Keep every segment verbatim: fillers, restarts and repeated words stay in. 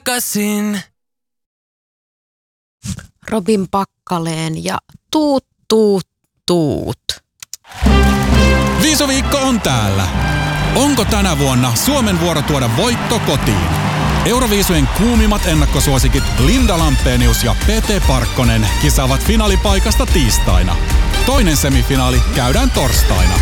takaisin. Robin Pakkaleen ja tuut, tuut, tuut. Viisuviikko on täällä. Onko tänä vuonna Suomen vuoro tuoda voitto kotiin? Euroviisujen kuumimmat ennakkosuosikit Linda Lampenius ja Pete Parkkonen kisaavat finaalipaikasta tiistaina. Toinen semifinaali käydään torstaina.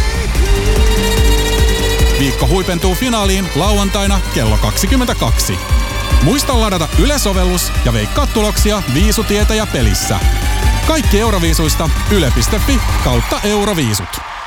Viikko huipentuu finaaliin lauantaina kello kaksikymmentäkaksi. Muista ladata Yle-sovellus ja veikkaa tuloksia Viisutietäjä pelissä. Kaikki Euroviisuista yle piste fi kautta Euroviisut.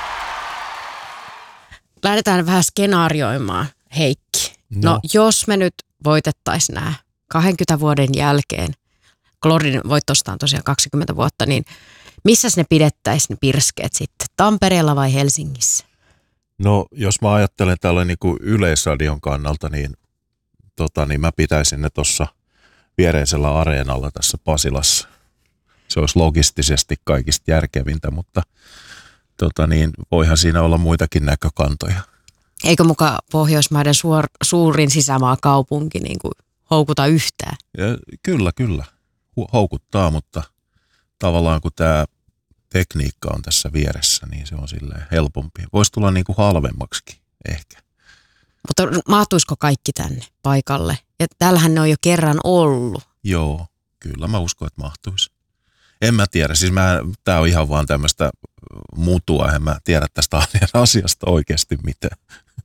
Lähdetään vähän skenaarioimaan, Heikki. No, no jos me nyt voitettaisiin nämä kahdenkymmenen vuoden jälkeen, Glorin voittosta on tosiaan kaksikymmentä vuotta, niin missäs ne pidettäisiin ne pirskeet sitten? Tampereella vai Helsingissä? No jos mä ajattelen tällä niin kuin Yleisradion kannalta, niin, tota, niin mä pitäisin ne tuossa viereisellä areenalla tässä Pasilassa. Se olisi logistisesti kaikista järkevintä, mutta tota, niin, voihan siinä olla muitakin näkökantoja. Eikö muka Pohjoismaiden suor, suurin sisämaakaupunki niin kuin houkuta yhtään? Ja, kyllä, kyllä. Houkuttaa, mutta tavallaan kun tämä tekniikka on tässä vieressä, niin se on silleen helpompi. Voisi tulla niin kuin halvemmaksikin ehkä. Mutta mahtuisiko kaikki tänne paikalle? Ja täällähän ne on jo kerran ollut. Joo, kyllä mä uskon, että mahtuisi. En mä tiedä, siis tämä on ihan vaan tämmöistä mutua, en mä tiedä tästä asiasta oikeasti mitään.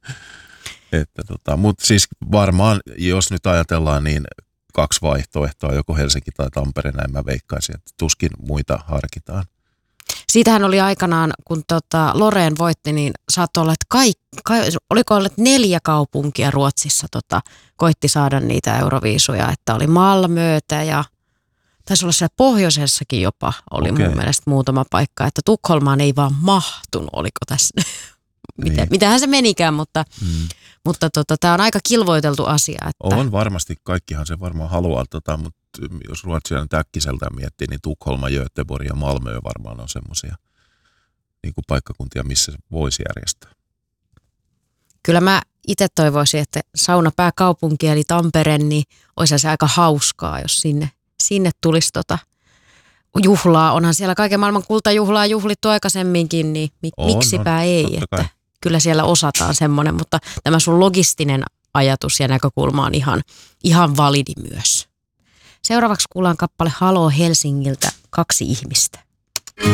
Että tota, mutta siis varmaan, jos nyt ajatellaan, niin kaksi vaihtoehtoa, joko Helsinki tai Tampere, näin mä veikkaisin, että tuskin muita harkitaan. Siitähän oli aikanaan, kun tota Loreen voitti, niin saattoi olla, että kaikki, ka, oliko ollut neljä kaupunkia Ruotsissa tota, koitti saada niitä Euroviisuja, että oli Malmötä ja taisi olla siellä pohjoisessakin jopa oli okay. Mun mielestä muutama paikka, että Tukholmaan ei vaan mahtunut, oliko tässä, Miten, niin. Mitähän se menikään, mutta, hmm. mutta tota, tämä on aika kilvoiteltu asia. Että on varmasti, kaikkihan se varmaan haluaa, tota, mutta jos Ruotsia nyt äkkiseltään miettii, niin Tukholma, Göteborg ja Malmö varmaan on semmoisia niin kuin paikkakuntia, missä se voisi järjestää. Kyllä mä itse toivoisin, että saunapääkaupunki eli Tampere, niin olisi se aika hauskaa, jos sinne, sinne tulisi tota juhlaa. Onhan siellä kaiken maailman kultajuhlaa juhlittu aikaisemminkin, niin mi- on, miksipä on, ei. Että kyllä siellä osataan semmoinen, mutta tämä sun logistinen ajatus ja näkökulma on ihan, ihan validi myös. Seuraavaksi kuullaan kappale Haloo Helsingiltä, Kaksi ihmistä.